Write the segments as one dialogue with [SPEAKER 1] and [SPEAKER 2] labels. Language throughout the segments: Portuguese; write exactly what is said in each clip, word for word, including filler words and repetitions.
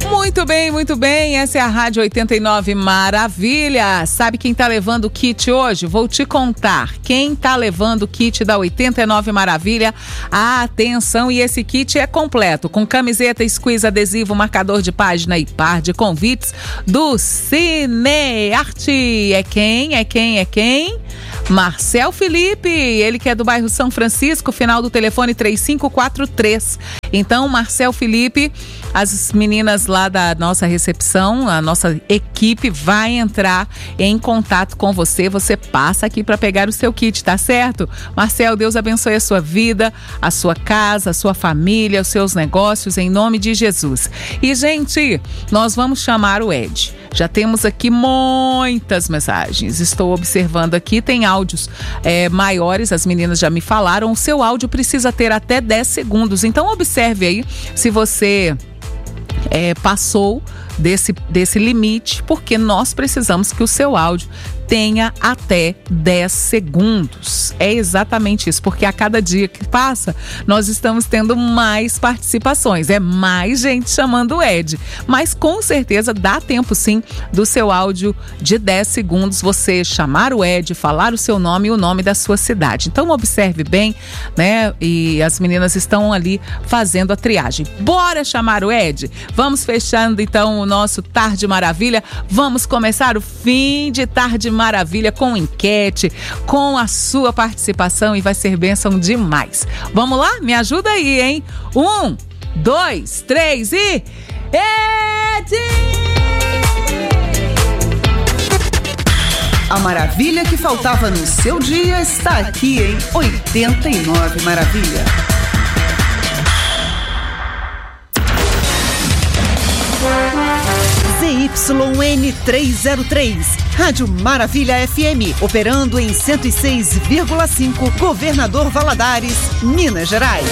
[SPEAKER 1] Muito bem, muito bem. Essa é a Rádio oitenta e nove Maravilha. Sabe quem tá levando o kit hoje? Vou te contar. Quem tá levando o kit da oitenta e nove Maravilha? Atenção, e esse kit é completo, com camiseta, squeeze, adesivo, marcador de página e par de convites do Cinearte. É quem? É quem? É quem? Marcel Felipe, ele que é do bairro São Francisco, final do telefone três cinco quatro três. Então, Marcel Felipe, as meninas lá da nossa recepção, a nossa equipe vai entrar em contato com você. Você passa aqui para pegar o seu kit, tá certo? Marcel, Deus abençoe a sua vida, a sua casa, a sua família, os seus negócios, em nome de Jesus. E, gente, nós vamos chamar o Ed. Já temos aqui muitas mensagens. Estou observando aqui, tem áudios é, maiores, as meninas já me falaram. O seu áudio precisa ter até dez segundos. Então, observe aí se você é, passou desse, desse limite, porque nós precisamos que o seu áudio tenha até dez segundos. É exatamente isso, porque a cada dia que passa, nós estamos tendo mais participações, é mais gente chamando o Ed, mas com certeza dá tempo sim do seu áudio de dez segundos, você chamar o Ed, falar o seu nome e o nome da sua cidade. Então observe bem, né? E as meninas estão ali fazendo a triagem. Bora chamar o Ed? Vamos fechando então o nosso Tarde Maravilha, vamos começar o fim de Tarde Maravilha com enquete, com a sua participação, e vai ser bênção demais. Vamos lá? Me ajuda aí, hein? Um, dois, três e... Ed!
[SPEAKER 2] A maravilha que faltava no seu dia está aqui em oitenta e nove Maravilha. Z Y N trezentos e três, Rádio Maravilha F M, operando em cento e seis vírgula cinco, Governador Valadares, Minas Gerais.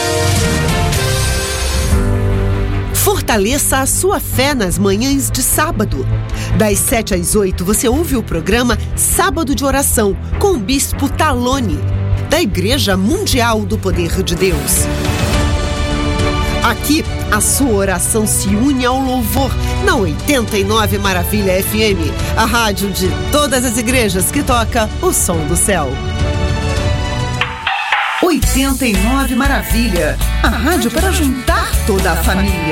[SPEAKER 2] Fortaleça a sua fé nas manhãs de sábado. Das sete às oito, você ouve o programa Sábado de Oração, com o Bispo Talone, da Igreja Mundial do Poder de Deus. Aqui, a sua oração se une ao louvor na oitenta e nove Maravilha F M, a rádio de todas as igrejas que toca o som do céu. oitenta e nove Maravilha, a rádio para juntar toda a família.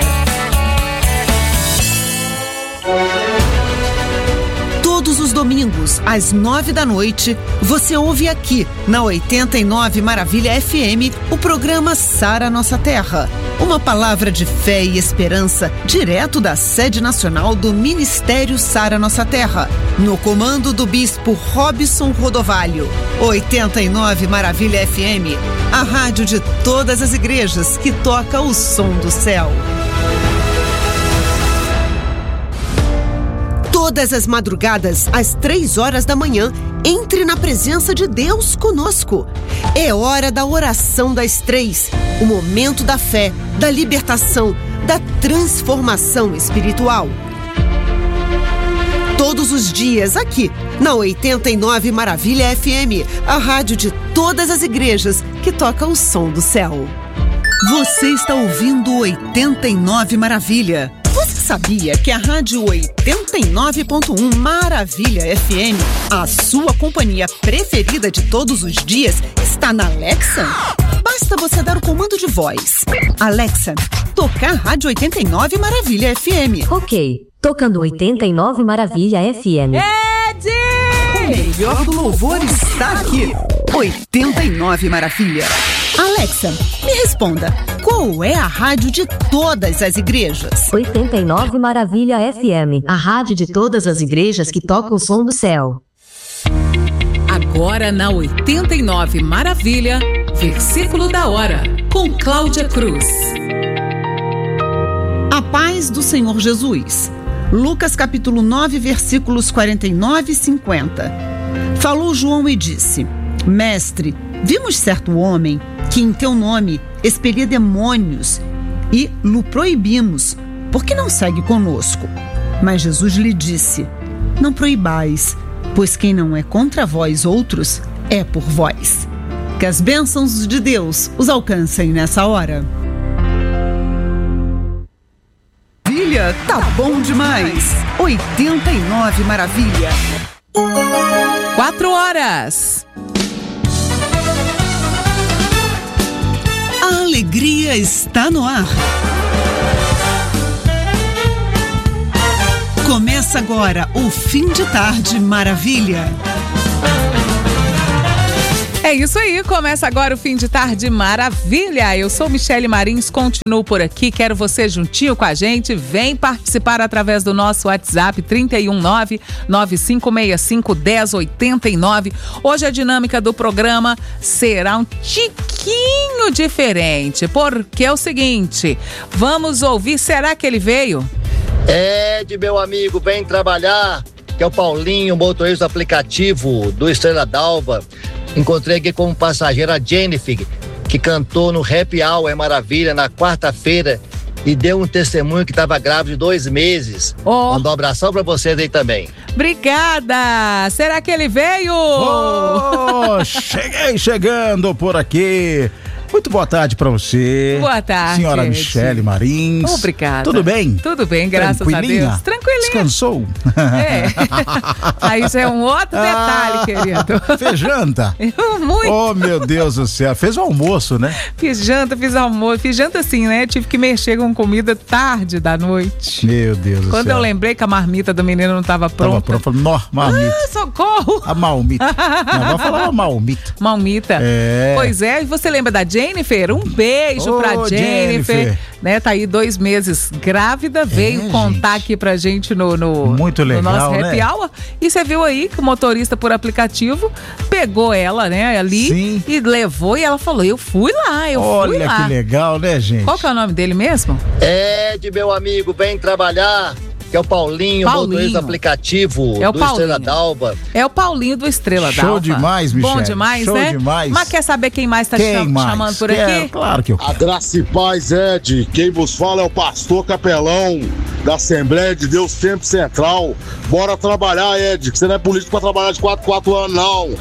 [SPEAKER 2] Todos os domingos, às nove da noite, você ouve aqui, na oitenta e nove Maravilha F M, o programa Sara Nossa Terra. Uma palavra de fé e esperança, direto da sede nacional do Ministério Sara Nossa Terra, no comando do Bispo Robson Rodovalho. oitenta e nove Maravilha F M, a rádio de todas as igrejas que toca o som do céu. Todas as madrugadas, às três horas da manhã, entre na presença de Deus conosco. É hora da oração das três, o momento da fé, da libertação, da transformação espiritual. Todos os dias aqui, na oitenta e nove Maravilha F M, a rádio de todas as igrejas que toca o som do céu. Você está ouvindo oitenta e nove Maravilha. Você sabia que a Rádio oitenta e nove ponto um Maravilha F M, a sua companhia preferida de todos os dias, está na Alexa? Basta você dar o comando de voz. Alexa, tocar Rádio oitenta e nove Maravilha F M.
[SPEAKER 3] Ok, tocando oitenta e nove Maravilha F M.
[SPEAKER 1] Ed!
[SPEAKER 2] O melhor do louvor está aqui. oitenta e nove Maravilha. Alexa, me responda, qual é a rádio de todas as igrejas?
[SPEAKER 3] oitenta e nove Maravilha F M, a rádio de todas as igrejas que toca o som do céu.
[SPEAKER 1] Agora na oitenta e nove Maravilha, versículo da hora, com Cláudia Cruz.
[SPEAKER 2] A paz do Senhor Jesus. Lucas capítulo nove, versículos quarenta e nove e cinquenta. Falou João e disse: Mestre, vimos certo homem que em teu nome expelia demônios e lhe proibimos, porque não segue conosco. Mas Jesus lhe disse: Não proibais, pois quem não é contra vós outros, é por vós. Que as bênçãos de Deus os alcancem nessa hora. Filha, dia tá bom demais. oitenta e nove Maravilha.
[SPEAKER 1] Quatro horas.
[SPEAKER 2] A alegria está no ar. Começa agora o Fim de Tarde Maravilha.
[SPEAKER 1] É isso aí, começa agora o Fim de Tarde Maravilha. Eu sou Michele Marins, continuo por aqui, quero você juntinho com a gente. Vem participar através do nosso WhatsApp trinta e um, nove nove cinco seis cinco, um zero oito nove. Hoje a dinâmica do programa será um tiquinho diferente, porque é o seguinte, vamos ouvir, será que ele veio?
[SPEAKER 4] Ed, meu amigo, vem trabalhar, que é o Paulinho, motorista do aplicativo do Estrela d'Alva. Encontrei aqui como passageira a Jennifer, que cantou no Happy Hour é Maravilha na quarta-feira e deu um testemunho que estava grávida de dois meses.
[SPEAKER 1] Oh.
[SPEAKER 4] Mandar um abração pra vocês aí também.
[SPEAKER 1] Obrigada! Será que ele veio?
[SPEAKER 5] Oh, cheguei chegando por aqui. Muito boa tarde pra você.
[SPEAKER 1] Boa tarde,
[SPEAKER 5] senhora
[SPEAKER 1] Ed.
[SPEAKER 5] Michele Marins.
[SPEAKER 1] Obrigada.
[SPEAKER 5] Tudo bem?
[SPEAKER 1] Tudo bem, graças a Deus. Tranquilinha.
[SPEAKER 5] Descansou?
[SPEAKER 1] É. Aí já é um outro detalhe,
[SPEAKER 5] Ah,
[SPEAKER 1] querido.
[SPEAKER 5] Fez janta?
[SPEAKER 1] Eu muito.
[SPEAKER 5] Oh, meu Deus do céu. Fez o almoço, né?
[SPEAKER 1] Fiz janta, fiz almoço. Fiz janta assim, né? Tive que mexer com comida tarde da noite.
[SPEAKER 5] Meu Deus do
[SPEAKER 1] Quando
[SPEAKER 5] céu.
[SPEAKER 1] eu lembrei que a marmita do menino não estava
[SPEAKER 5] Tava
[SPEAKER 1] pronta.
[SPEAKER 5] pronto. Falei, nó, marmita.
[SPEAKER 1] Ah, socorro!
[SPEAKER 5] A malmita. Minha avó falava malmita.
[SPEAKER 1] Malmita.
[SPEAKER 5] É.
[SPEAKER 1] Pois é, e você lembra da Jennifer? Um beijo
[SPEAKER 5] Ô,
[SPEAKER 1] pra Jennifer.
[SPEAKER 5] Jennifer.
[SPEAKER 1] Né, tá aí dois meses grávida, veio
[SPEAKER 5] É,
[SPEAKER 1] contar
[SPEAKER 5] gente.
[SPEAKER 1] aqui pra gente no, no,
[SPEAKER 5] Muito
[SPEAKER 1] no
[SPEAKER 5] legal,
[SPEAKER 1] nosso Happy
[SPEAKER 5] né?
[SPEAKER 1] Hour. E você viu aí que o motorista por aplicativo pegou ela, né, ali
[SPEAKER 5] Sim.
[SPEAKER 1] e levou e ela falou, eu fui lá, eu fui
[SPEAKER 5] Olha
[SPEAKER 1] lá.
[SPEAKER 5] que legal, né, gente?
[SPEAKER 1] Qual que é o nome dele mesmo?
[SPEAKER 4] Ed, meu amigo, vem trabalhar, que é o Paulinho,
[SPEAKER 1] Paulinho.
[SPEAKER 4] motorista do aplicativo
[SPEAKER 1] É o
[SPEAKER 4] do
[SPEAKER 1] Paulinho.
[SPEAKER 4] Estrela d'Alva.
[SPEAKER 1] É o Paulinho do Estrela
[SPEAKER 5] Show
[SPEAKER 1] d'Alva.
[SPEAKER 5] demais, Michele.
[SPEAKER 1] Bom demais,
[SPEAKER 5] Show
[SPEAKER 1] né?
[SPEAKER 5] demais.
[SPEAKER 1] Mas quer saber quem mais tá
[SPEAKER 5] Quem
[SPEAKER 1] cham-
[SPEAKER 5] mais?
[SPEAKER 1] chamando por
[SPEAKER 5] Quer-
[SPEAKER 1] aqui?
[SPEAKER 5] Claro que eu
[SPEAKER 6] A graça e paz, Ed. Quem vos fala é o pastor capelão da Assembleia de Deus Tempo Central. Bora trabalhar, Ed, que você não é político pra trabalhar de quatro, quatro anos, não.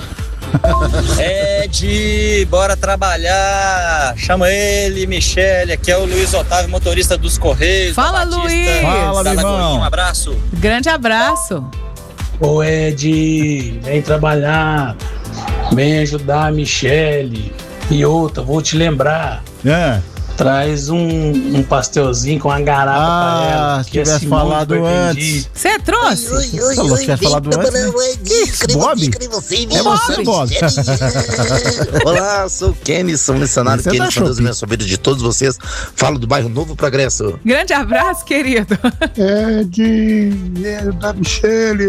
[SPEAKER 7] Ed, bora trabalhar. Chama ele, Michele. Aqui é o Luiz Otávio, motorista dos Correios.
[SPEAKER 1] Fala,
[SPEAKER 7] da Batista,
[SPEAKER 1] Luiz.
[SPEAKER 5] Fala,
[SPEAKER 7] da
[SPEAKER 5] meu
[SPEAKER 7] Lagoinha.
[SPEAKER 5] irmão.
[SPEAKER 7] Um abraço.
[SPEAKER 1] Grande abraço.
[SPEAKER 8] Ô Ed, vem trabalhar, vem ajudar a Michele. E outra, vou te lembrar,
[SPEAKER 5] É.
[SPEAKER 8] traz um, um pastelzinho com uma garapa
[SPEAKER 5] Ah,
[SPEAKER 8] pra ela.
[SPEAKER 5] se
[SPEAKER 8] que é
[SPEAKER 5] tivesse
[SPEAKER 8] Simone
[SPEAKER 5] falado
[SPEAKER 8] do Perpendi.
[SPEAKER 5] antes.
[SPEAKER 1] Você trouxe?
[SPEAKER 5] Você falou que tivesse falado antes, né? Isso, Bob? É você, Bob.
[SPEAKER 9] Olá, sou o Kenny, sou missionário
[SPEAKER 5] Você tá
[SPEAKER 9] Kenny, sou Deus
[SPEAKER 5] shopping.
[SPEAKER 9] abençoe a vida de todos vocês. Falo do bairro Novo Progresso.
[SPEAKER 1] Grande abraço, querido.
[SPEAKER 6] Ed, é da Michele.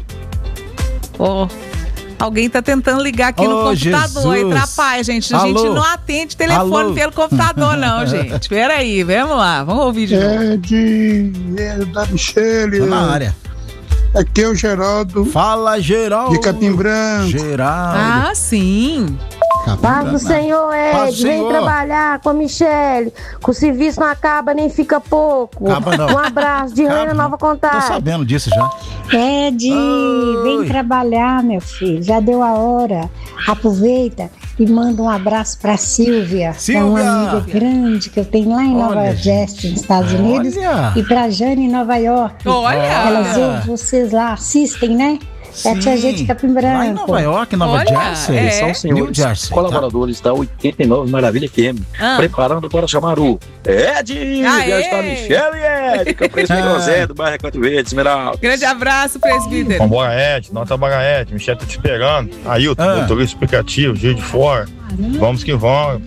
[SPEAKER 1] Ó, alguém tá tentando ligar aqui no
[SPEAKER 5] Oh,
[SPEAKER 1] computador.
[SPEAKER 5] Jesus.
[SPEAKER 1] Atrapalha, gente. A
[SPEAKER 5] Alô?
[SPEAKER 1] gente não atende telefone
[SPEAKER 5] Alô?
[SPEAKER 1] pelo computador, não, gente. Peraí, vamos lá. Vamos ouvir de novo.
[SPEAKER 6] Ed, é da Michele.
[SPEAKER 5] Tá na área.
[SPEAKER 6] Aqui é o Geraldo
[SPEAKER 5] Fala, Geraldo.
[SPEAKER 6] de Capim Branco.
[SPEAKER 5] Geraldo.
[SPEAKER 1] Ah, sim.
[SPEAKER 5] Capim
[SPEAKER 10] Paz do
[SPEAKER 5] Branco.
[SPEAKER 10] Senhor,
[SPEAKER 5] Paz
[SPEAKER 10] Ed,
[SPEAKER 5] do
[SPEAKER 10] vem
[SPEAKER 5] Senhor.
[SPEAKER 10] trabalhar com a Michele, que o serviço não acaba nem fica pouco.
[SPEAKER 5] Acaba não.
[SPEAKER 10] Um abraço de
[SPEAKER 5] Acaba
[SPEAKER 10] Rana
[SPEAKER 5] não.
[SPEAKER 10] Nova
[SPEAKER 5] Tô
[SPEAKER 10] Contagem.
[SPEAKER 5] sabendo disso já.
[SPEAKER 11] Ed,
[SPEAKER 5] Oi.
[SPEAKER 11] vem trabalhar, meu filho. Já deu a hora. Aproveita e manda um abraço pra Silvia, que é uma
[SPEAKER 5] Silvia.
[SPEAKER 11] amiga grande que eu tenho lá em Nova
[SPEAKER 5] Olha,
[SPEAKER 11] Jersey, nos Estados Unidos.
[SPEAKER 5] Olha.
[SPEAKER 11] E pra Jane em Nova York.
[SPEAKER 1] Olha.
[SPEAKER 11] Elas ouvem vocês lá, assistem, né? É a tia
[SPEAKER 5] Sim.
[SPEAKER 11] gente de Capim
[SPEAKER 5] Lá em
[SPEAKER 11] Branco.
[SPEAKER 5] Nova York, Nova
[SPEAKER 1] Olha,
[SPEAKER 5] Jersey.
[SPEAKER 1] é.
[SPEAKER 12] São
[SPEAKER 5] New
[SPEAKER 12] senhores
[SPEAKER 5] Jersey,
[SPEAKER 12] colaboradores da oitenta e nove Maravilha F M,
[SPEAKER 1] Ah.
[SPEAKER 12] preparando para chamar o Ed,
[SPEAKER 1] Aê.
[SPEAKER 12] viagem da Michele Ed, que é o presidente
[SPEAKER 5] Ah.
[SPEAKER 12] José do bairro Recanto Verde, Esmeralda.
[SPEAKER 1] Grande abraço, presbítero.
[SPEAKER 13] Vambora, Ed, nós trabalhamos, Ed, Michele tá te esperando. Ailton,
[SPEAKER 5] Ah.
[SPEAKER 13] motorista explicativo, Gil de Fora. Vamos que vamos.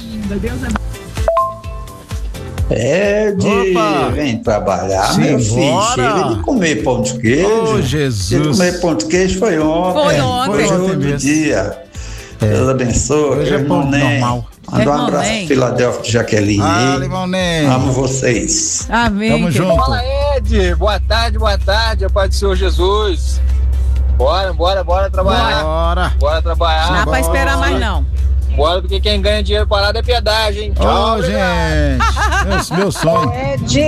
[SPEAKER 14] Ed,
[SPEAKER 5] Opa.
[SPEAKER 14] vem trabalhar,
[SPEAKER 5] Simbora.
[SPEAKER 14] meu filho. Chega de comer pão de queijo.
[SPEAKER 5] Oh,
[SPEAKER 14] De
[SPEAKER 5] Jesus.
[SPEAKER 14] comer pão de queijo foi ontem.
[SPEAKER 1] Foi
[SPEAKER 14] É,
[SPEAKER 1] ontem.
[SPEAKER 14] Foi
[SPEAKER 5] Foi ontem
[SPEAKER 14] outro
[SPEAKER 5] mesmo.
[SPEAKER 14] dia. Deus abençoe.
[SPEAKER 5] Hoje é
[SPEAKER 14] irmão
[SPEAKER 5] pão
[SPEAKER 14] Ney.
[SPEAKER 5] normal.
[SPEAKER 14] Manda um
[SPEAKER 1] Irmão
[SPEAKER 14] abraço
[SPEAKER 1] Ney.
[SPEAKER 14] para Filadélfia de Jaqueline.
[SPEAKER 5] Ah,
[SPEAKER 14] aí.
[SPEAKER 5] irmão Ney.
[SPEAKER 14] Amo vocês.
[SPEAKER 1] Amém.
[SPEAKER 5] Tamo
[SPEAKER 1] querido.
[SPEAKER 5] junto.
[SPEAKER 7] Fala, Ed. Boa tarde, boa tarde. A paz do Senhor Jesus. Bora, bora, bora trabalhar.
[SPEAKER 5] Bora.
[SPEAKER 7] Bora trabalhar.
[SPEAKER 1] Não dá pra esperar mais, não.
[SPEAKER 7] Bora, porque quem ganha dinheiro parado é piedade, hein?
[SPEAKER 5] Ô,
[SPEAKER 7] obrigado.
[SPEAKER 5] gente. Meu, meu sonho.
[SPEAKER 11] Ed!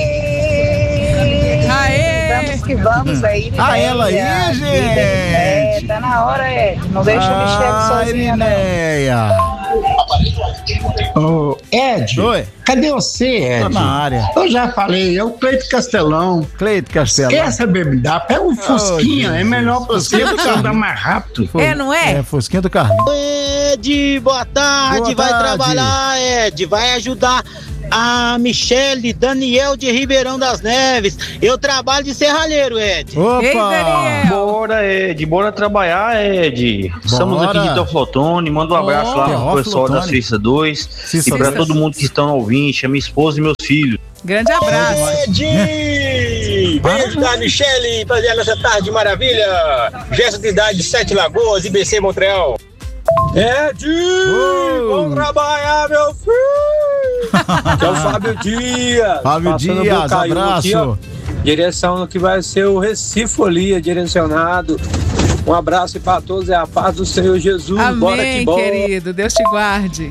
[SPEAKER 1] Aê!
[SPEAKER 11] Vamos que vamos aí,
[SPEAKER 5] Ah, ela aí, gente.
[SPEAKER 11] É, tá na hora, Ed. Não deixa a Michelle
[SPEAKER 5] Ah,
[SPEAKER 11] sozinha, não.
[SPEAKER 5] Irineia.
[SPEAKER 15] Ô, Ed,
[SPEAKER 5] Oi.
[SPEAKER 15] cadê você, Ed?
[SPEAKER 5] Tô na área.
[SPEAKER 15] Eu já falei, é o Cleito Castelão.
[SPEAKER 5] Cleito Castelão.
[SPEAKER 15] Esquece a bebida, pega o Fusquinha,
[SPEAKER 5] Jesus.
[SPEAKER 15] é melhor pra você,
[SPEAKER 5] Fusquinha do
[SPEAKER 15] você andar
[SPEAKER 5] Carlinhos.
[SPEAKER 15] mais rápido.
[SPEAKER 1] É, não é?
[SPEAKER 5] É, Fusquinha do Carlinhos.
[SPEAKER 16] Ed, boa tarde,
[SPEAKER 5] Boa
[SPEAKER 16] vai
[SPEAKER 5] tarde.
[SPEAKER 16] trabalhar, Ed, vai ajudar a Michele Daniel de Ribeirão das Neves. Eu trabalho de serralheiro, Ed.
[SPEAKER 5] Opa!
[SPEAKER 12] Bora, Ed, bora trabalhar, Ed. Estamos
[SPEAKER 5] Bora.
[SPEAKER 12] aqui de Teoflotone. Manda um abraço
[SPEAKER 1] Oh.
[SPEAKER 12] lá pro
[SPEAKER 5] Teófilo
[SPEAKER 12] pessoal da
[SPEAKER 5] Otoni.
[SPEAKER 12] Suíça dois
[SPEAKER 5] Suíça
[SPEAKER 12] e pra
[SPEAKER 5] dois.
[SPEAKER 12] todo mundo que estão ouvindo, a minha esposa e meus filhos.
[SPEAKER 1] Grande abraço.
[SPEAKER 16] Ed, vem ajudar a Michele fazer nessa tarde maravilha. Gesto de idade de Sete Lagoas, I B C Montreal. Ed, vamos trabalhar, meu filho.
[SPEAKER 17] Que é o Fábio Dias.
[SPEAKER 5] Fábio
[SPEAKER 17] Passando
[SPEAKER 5] Dias,
[SPEAKER 17] Bocaiúva
[SPEAKER 5] abraço.
[SPEAKER 17] aqui, ó. Direção no que vai ser o Recife Folia, direcionado. Um abraço para todos, é a paz do Senhor Jesus. Bora que
[SPEAKER 1] Amém,
[SPEAKER 17] bora.
[SPEAKER 1] querido. Deus te guarde.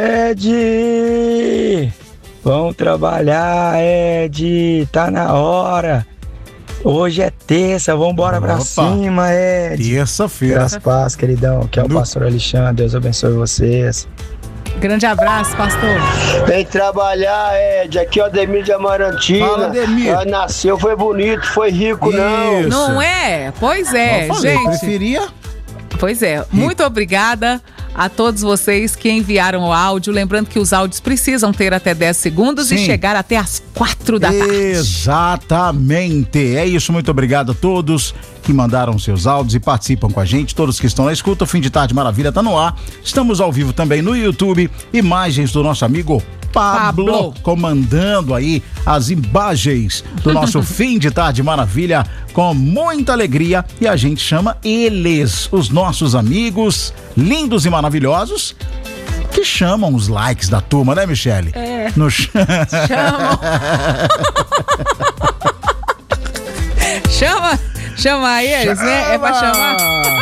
[SPEAKER 17] Ed, vamos trabalhar, Ed, tá na hora. Hoje é terça, vamos embora pra
[SPEAKER 5] Opa.
[SPEAKER 17] cima, Ed.
[SPEAKER 5] Terça-feira.
[SPEAKER 17] Graças a paz, queridão, que é o
[SPEAKER 5] No-
[SPEAKER 17] pastor Alexandre, Deus abençoe vocês.
[SPEAKER 1] Grande abraço, pastor.
[SPEAKER 18] Vem trabalhar, Ed. Aqui é o Ademir de Amarantina.
[SPEAKER 5] Fala, Ademir.
[SPEAKER 18] Ah, nasceu, foi bonito, foi rico, não.
[SPEAKER 5] Isso.
[SPEAKER 1] Não é? Pois é,
[SPEAKER 5] Eu falei,
[SPEAKER 1] gente.
[SPEAKER 5] preferia.
[SPEAKER 1] Pois é. Muito obrigada a todos vocês que enviaram o áudio. Lembrando que os áudios precisam ter até dez segundos e
[SPEAKER 5] Sim.
[SPEAKER 1] chegar até as quatro da tarde.
[SPEAKER 5] Exatamente. É isso, muito obrigado a todos que mandaram seus áudios e participam com a gente, todos que estão na escuta. O Fim de Tarde Maravilha tá no ar. Estamos ao vivo também no YouTube. Imagens do nosso amigo Pablo,
[SPEAKER 1] Pablo.
[SPEAKER 5] comandando aí as imagens do nosso Fim de Tarde Maravilha com muita alegria, e a gente chama eles, os nossos amigos lindos e maravilhosos, que chamam os likes da turma, né, Michele?
[SPEAKER 1] É.
[SPEAKER 5] No...
[SPEAKER 1] Chamam. Chama, chama eles, né? É pra chamar.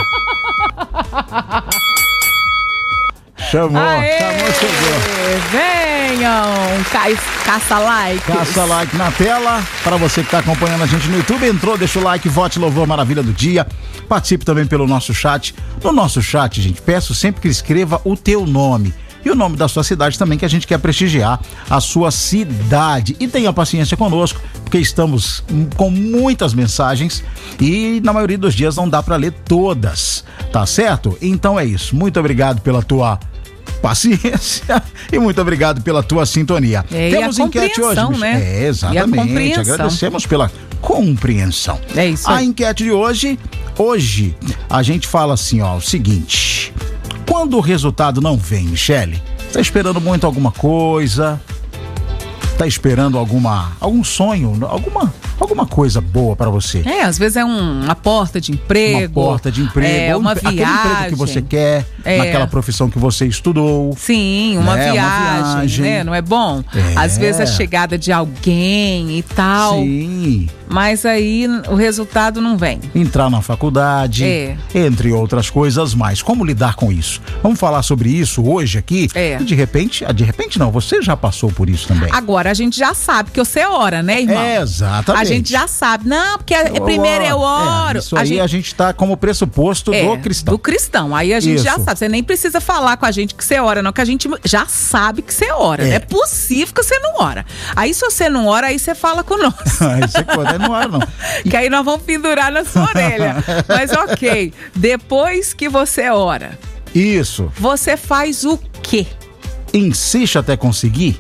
[SPEAKER 5] Chamou,
[SPEAKER 1] Aê,
[SPEAKER 5] chamou, chegou.
[SPEAKER 1] venham, ca- caça like.
[SPEAKER 5] Caça like na tela. Para você que está acompanhando a gente no YouTube, entrou, deixa o like, vote, louvor, maravilha do dia. Participe também pelo nosso chat. No nosso chat, gente, peço sempre que escreva o teu nome e o nome da sua cidade também, que a gente quer prestigiar a sua cidade. E tenha paciência conosco, porque estamos com muitas mensagens e na maioria dos dias não dá para ler todas, tá certo? Então é isso. Muito obrigado pela tua paciência e muito obrigado pela tua sintonia.
[SPEAKER 1] É,
[SPEAKER 5] Temos
[SPEAKER 1] e a
[SPEAKER 5] enquete hoje,
[SPEAKER 1] compreensão,
[SPEAKER 5] Michel.
[SPEAKER 1] né?
[SPEAKER 5] É,
[SPEAKER 1] E a
[SPEAKER 5] exatamente.
[SPEAKER 1] compreensão.
[SPEAKER 5] Agradecemos pela compreensão.
[SPEAKER 1] É isso
[SPEAKER 5] A
[SPEAKER 1] aí.
[SPEAKER 5] enquete de hoje, hoje a gente fala assim, ó, o seguinte: quando o resultado não vem, Michele, tá esperando muito alguma coisa? Tá esperando alguma algum sonho, alguma alguma coisa boa pra você?
[SPEAKER 1] É, às vezes é um- uma porta de emprego.
[SPEAKER 5] Uma porta de emprego,
[SPEAKER 1] É,
[SPEAKER 5] ou
[SPEAKER 1] uma
[SPEAKER 5] empre-
[SPEAKER 1] viagem.
[SPEAKER 5] aquele emprego que você quer,
[SPEAKER 1] É.
[SPEAKER 5] naquela profissão que você estudou.
[SPEAKER 1] Sim, uma,
[SPEAKER 5] né?
[SPEAKER 1] viagem,
[SPEAKER 5] viagem.
[SPEAKER 1] né? Não é bom?
[SPEAKER 5] É.
[SPEAKER 1] Às vezes a chegada de alguém e tal.
[SPEAKER 5] Sim.
[SPEAKER 1] Mas aí o resultado não vem.
[SPEAKER 5] Entrar na faculdade,
[SPEAKER 1] É.
[SPEAKER 5] entre outras coisas mais. Como lidar com isso? Vamos falar sobre isso hoje aqui.
[SPEAKER 1] É.
[SPEAKER 5] E de repente, ah, de repente não, você já passou por isso também.
[SPEAKER 1] Agora a gente já sabe que você ora, né, irmão?
[SPEAKER 5] É, exatamente.
[SPEAKER 1] A gente já sabe. Não, porque é, primeiro eu oro.
[SPEAKER 5] É, isso aí a gente tá como pressuposto
[SPEAKER 1] É,
[SPEAKER 5] do cristão.
[SPEAKER 1] Do cristão. Aí a gente já
[SPEAKER 5] Isso.
[SPEAKER 1] sabe. Você nem precisa falar com a gente que você ora, não, que a gente já sabe que você ora.
[SPEAKER 5] É.
[SPEAKER 1] Não é possível que você não ora. Aí se você não ora, aí você fala com nós.
[SPEAKER 5] Aí você pode, não ora não.
[SPEAKER 1] Que aí nós vamos pendurar na sua orelha. Mas ok, depois que você ora,
[SPEAKER 5] Isso.
[SPEAKER 1] você faz o quê?
[SPEAKER 5] Insiste até conseguir.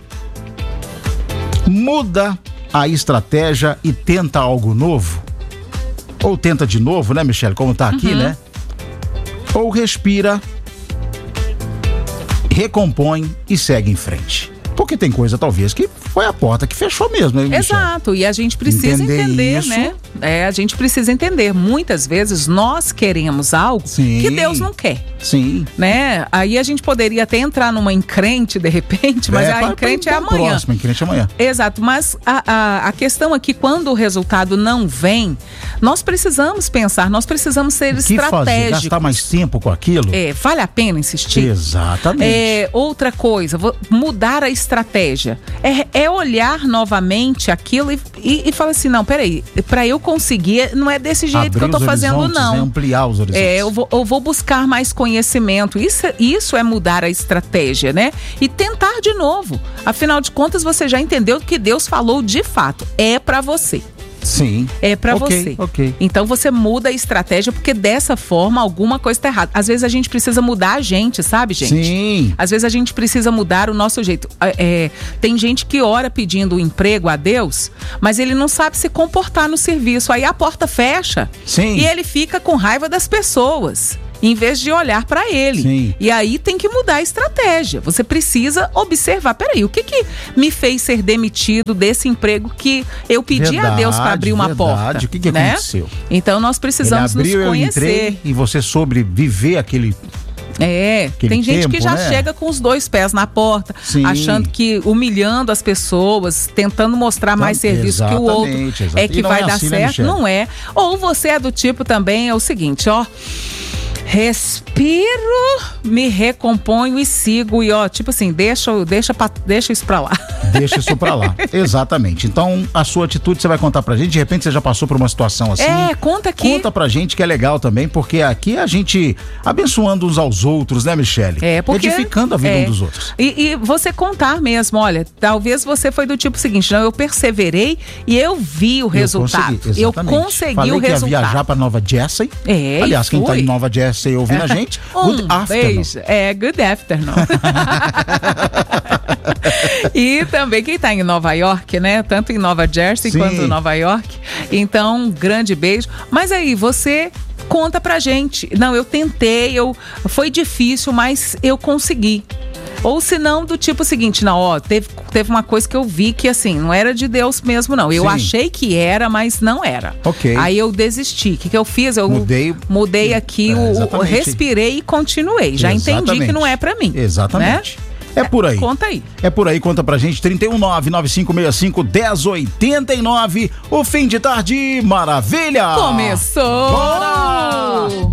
[SPEAKER 5] Muda a estratégia e tenta algo novo. Ou tenta de novo, né, Michele? Como tá aqui,
[SPEAKER 1] Uhum.
[SPEAKER 5] né? Ou respira, recompõe e segue em frente. Porque tem coisa, talvez, que foi a porta que fechou mesmo, hein, Michele?
[SPEAKER 1] Exato, e a gente precisa
[SPEAKER 5] Entender
[SPEAKER 1] entender,
[SPEAKER 5] isso.
[SPEAKER 1] né? É, a gente precisa entender. Muitas vezes nós queremos algo
[SPEAKER 5] Sim.
[SPEAKER 1] que Deus não quer,
[SPEAKER 5] Sim.
[SPEAKER 1] né? Aí a gente poderia até entrar numa encrente de repente, mas a
[SPEAKER 5] pra-
[SPEAKER 1] encrente
[SPEAKER 5] pra-
[SPEAKER 1] é
[SPEAKER 5] pra
[SPEAKER 1] amanhã.
[SPEAKER 5] Próxima, encrente é amanhã.
[SPEAKER 1] Exato, mas a, a, a questão aqui, quando o resultado não vem, nós precisamos pensar, nós precisamos ser
[SPEAKER 5] O que fazer?
[SPEAKER 1] estratégicos.
[SPEAKER 5] Gastar mais tempo com aquilo?
[SPEAKER 1] É, vale a pena insistir?
[SPEAKER 5] Exatamente.
[SPEAKER 1] É, outra coisa, vo- mudar a estratégia. É, é olhar novamente aquilo e, e, e falar assim, não, peraí, para eu conseguir, não é desse jeito
[SPEAKER 5] Abrir
[SPEAKER 1] que eu tô
[SPEAKER 5] os
[SPEAKER 1] fazendo,
[SPEAKER 5] horizontes,
[SPEAKER 1] não.
[SPEAKER 5] É ampliar os horizontes.
[SPEAKER 1] É, eu vou, eu vou buscar mais conhecimento. Isso, isso é mudar a estratégia, né? E tentar de novo. Afinal de contas, você já entendeu que Deus falou de fato. É para você.
[SPEAKER 5] Sim.
[SPEAKER 1] É pra
[SPEAKER 5] Ok,
[SPEAKER 1] você.
[SPEAKER 5] ok.
[SPEAKER 1] Então você muda a estratégia, porque dessa forma alguma coisa tá errada. Às vezes a gente precisa mudar a gente, sabe, gente?
[SPEAKER 5] Sim.
[SPEAKER 1] Às vezes a gente precisa mudar o nosso jeito. É, tem gente que ora pedindo um emprego a Deus, mas ele não sabe se comportar no serviço. Aí a porta fecha.
[SPEAKER 5] Sim.
[SPEAKER 1] E ele fica com raiva das pessoas, em vez de olhar para ele.
[SPEAKER 5] Sim.
[SPEAKER 1] E aí tem que mudar a estratégia. Você precisa observar, peraí, o que que me fez ser demitido desse emprego que eu pedi
[SPEAKER 5] Verdade,
[SPEAKER 1] a Deus para abrir uma
[SPEAKER 5] verdade.
[SPEAKER 1] porta?
[SPEAKER 5] O que que
[SPEAKER 1] né?
[SPEAKER 5] aconteceu?
[SPEAKER 1] Então nós precisamos
[SPEAKER 5] Ele abriu,
[SPEAKER 1] nos
[SPEAKER 5] eu
[SPEAKER 1] conhecer.
[SPEAKER 5] entrei e você soube viver aquele...
[SPEAKER 1] É,
[SPEAKER 5] Aquele
[SPEAKER 1] tem gente
[SPEAKER 5] tempo,
[SPEAKER 1] que já
[SPEAKER 5] né?
[SPEAKER 1] chega com os dois pés na porta,
[SPEAKER 5] Sim.
[SPEAKER 1] achando que humilhando as pessoas, tentando mostrar mais
[SPEAKER 5] Então,
[SPEAKER 1] serviço que o outro
[SPEAKER 5] exatamente,
[SPEAKER 1] é
[SPEAKER 5] exatamente.
[SPEAKER 1] que
[SPEAKER 5] E não
[SPEAKER 1] vai
[SPEAKER 5] é
[SPEAKER 1] dar
[SPEAKER 5] assim, né,
[SPEAKER 1] certo,
[SPEAKER 5] Michele?
[SPEAKER 1] não é. Ou você é do tipo também, é o seguinte, ó, respiro, me recomponho e sigo e ó, tipo assim, deixa, deixa, pra, deixa isso pra lá.
[SPEAKER 5] Deixa isso pra lá. Exatamente. Então, a sua atitude você vai contar pra gente. De repente você já passou por uma situação assim.
[SPEAKER 1] É, conta aqui.
[SPEAKER 5] Conta pra gente que é legal também, porque aqui a gente abençoando uns aos outros, né, Michele?
[SPEAKER 1] É, porque,
[SPEAKER 5] edificando a vida
[SPEAKER 1] é.
[SPEAKER 5] um dos outros.
[SPEAKER 1] E, e você contar mesmo, olha, talvez você foi do tipo seguinte, não, eu perseverei e eu vi o resultado.
[SPEAKER 5] Consegui,
[SPEAKER 1] eu
[SPEAKER 5] exatamente.
[SPEAKER 1] consegui
[SPEAKER 5] Falei
[SPEAKER 1] o
[SPEAKER 5] que
[SPEAKER 1] resultado.
[SPEAKER 5] ia viajar pra Nova Jersey.
[SPEAKER 1] É,
[SPEAKER 5] Aliás, quem tá
[SPEAKER 1] fui.
[SPEAKER 5] em Nova Jersey ouvindo a gente,
[SPEAKER 1] um
[SPEAKER 5] good afternoon.
[SPEAKER 1] beijo. É, good afternoon. E também quem tá em Nova York, né? Tanto em Nova Jersey
[SPEAKER 5] Sim.
[SPEAKER 1] quanto em Nova York. Então, um grande beijo. Mas aí, você conta pra gente. Não, eu tentei, eu, foi difícil, mas eu consegui. Ou se não, do tipo seguinte, não, ó, teve, teve uma coisa que eu vi que assim, não era de Deus mesmo, não. Eu
[SPEAKER 5] Sim.
[SPEAKER 1] achei que era, mas não era.
[SPEAKER 5] Ok.
[SPEAKER 1] Aí eu desisti. O que, que eu fiz? Eu
[SPEAKER 5] Mudei.
[SPEAKER 1] mudei aqui,
[SPEAKER 5] É,
[SPEAKER 1] o, o,
[SPEAKER 5] exatamente.
[SPEAKER 1] respirei e continuei. Já entendi
[SPEAKER 5] Exatamente.
[SPEAKER 1] que não é pra mim.
[SPEAKER 5] Exatamente.
[SPEAKER 1] Né?
[SPEAKER 5] É por aí.
[SPEAKER 1] Conta aí.
[SPEAKER 5] É por aí, conta pra gente. trinta e um, nove nove cinco seis cinco, um zero oito nove. O fim de tarde, maravilha!
[SPEAKER 1] Começou!
[SPEAKER 5] Bora!